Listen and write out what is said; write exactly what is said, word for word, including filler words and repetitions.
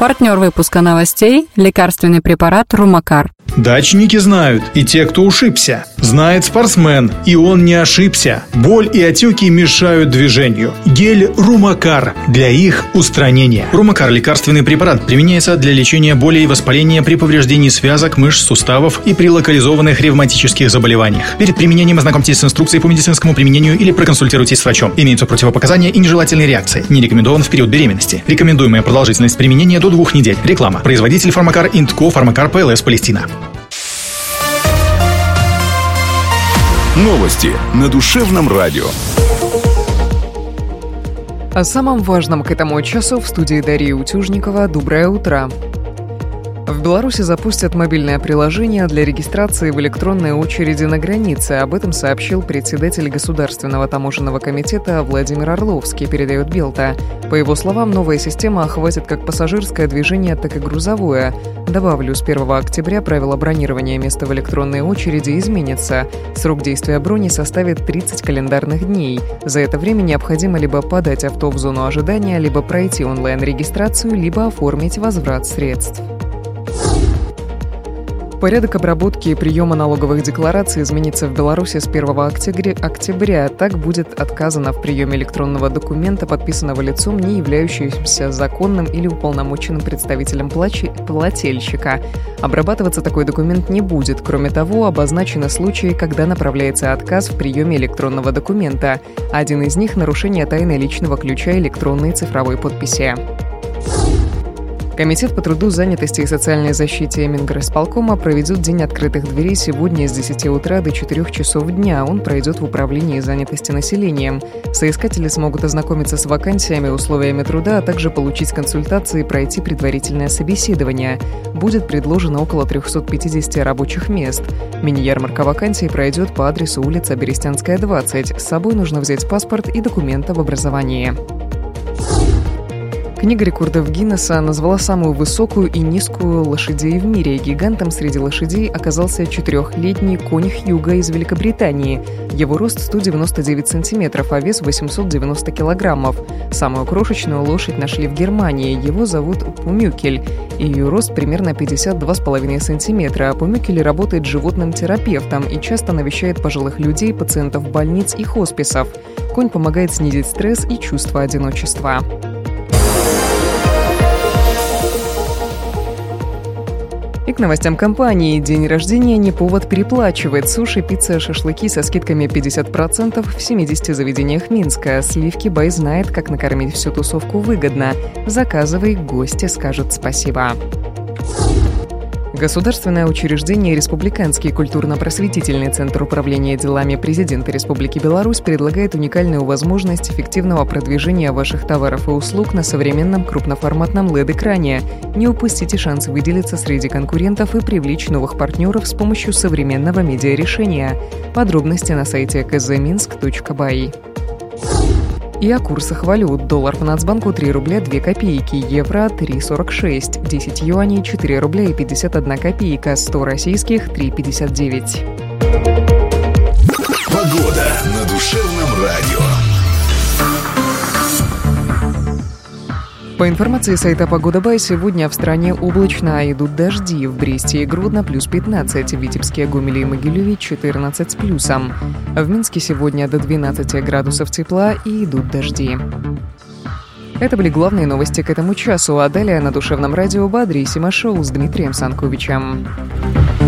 Партнер выпуска новостей – лекарственный препарат Румакар. Дачники знают, и те, кто ушибся. Знает спортсмен, и он не ошибся. Боль и отеки мешают движению. Гель Румакар для их устранения. Румакар – лекарственный препарат, применяется для лечения боли и воспаления при повреждении связок, мышц, суставов и при локализованных ревматических заболеваниях. Перед применением ознакомьтесь с инструкцией по медицинскому применению или проконсультируйтесь с врачом. Имеются противопоказания и нежелательные реакции. Не рекомендован в период беременности. Рекомендуемая продолжительность применения до двух недель. Реклама. Производитель Фармакар Интко, Фармакар ПЛС Палестина. Новости на душевном радио. О самом важном к этому часу в студии Дарья Утюжникова. Доброе утро. В Беларуси запустят мобильное приложение для регистрации в электронной очереди на границе. Об этом сообщил председатель Государственного таможенного комитета Владимир Орловский, передает Белта. По его словам, новая система охватит как пассажирское движение, так и грузовое. Добавлю, с первого октября правила бронирования места в электронной очереди изменятся. Срок действия брони составит тридцать календарных дней. За это время необходимо либо подать авто в зону ожидания, либо пройти онлайн-регистрацию, либо оформить возврат средств. Порядок обработки и приема налоговых деклараций изменится в Беларуси с первого октября. Так будет отказано в приеме электронного документа, подписанного лицом, не являющимся законным или уполномоченным представителем плательщика. Обрабатываться такой документ не будет. Кроме того, обозначены случаи, когда направляется отказ в приеме электронного документа. Один из них – нарушение тайны личного ключа электронной цифровой подписи. Комитет по труду, занятости и социальной защите Мингорисполкома проведет День открытых дверей сегодня с десяти утра до четырёх часов дня. Он пройдет в управлении занятости населением. Соискатели смогут ознакомиться с вакансиями, условиями труда, а также получить консультации и пройти предварительное собеседование. Будет предложено около трехсот пятидесяти рабочих мест. Мини-ярмарка вакансий пройдет по адресу улица Берестянская, двадцать. С собой нужно взять паспорт и документы об образовании. Книга рекордов Гиннесса назвала самую высокую и низкую лошадей в мире. Гигантом среди лошадей оказался четырехлетний конь Хьюго из Великобритании. Его рост сто девяносто девять сантиметров, а вес восемьсот девяносто килограммов. Самую крошечную лошадь нашли в Германии. Его зовут Пумюкель. Ее рост примерно пятьдесят два с половиной сантиметра. Пумюкель работает животным терапевтом и часто навещает пожилых людей, пациентов больниц и хосписов. Конь помогает снизить стресс и чувство одиночества. И к новостям компании. День рождения не повод переплачивать. Суши, пицца, шашлыки со скидками пятьдесят процентов в семидесяти заведениях Минска. Сливки Бай знает, как накормить всю тусовку выгодно. Заказывай, гости скажут спасибо. Государственное учреждение «Республиканский культурно-просветительный центр управления делами президента Республики Беларусь» предлагает уникальную возможность эффективного продвижения ваших товаров и услуг на современном крупноформатном эл и ди-экране. Не упустите шанс выделиться среди конкурентов и привлечь новых партнеров с помощью современного медиарешения. Подробности на сайте ка зэ минск точка бай. И о курсах валют. Доллар по Нацбанку три рубля две копейки, евро три сорок шесть, десять юаней четыре рубля и пятьдесят одна копейка, сто российских три пятьдесят девять. Погода на душевном радио. По информации сайта Погода Бай, сегодня в стране облачно, а идут дожди. В Бресте и Гродно плюс пятнадцать, в Витебске, Гомеле и Могилеве четырнадцать с плюсом. В Минске сегодня до двенадцати градусов тепла и идут дожди. Это были главные новости к этому часу, а далее на душевном радио «Бодрись и шоу» с Дмитрием Санковичем.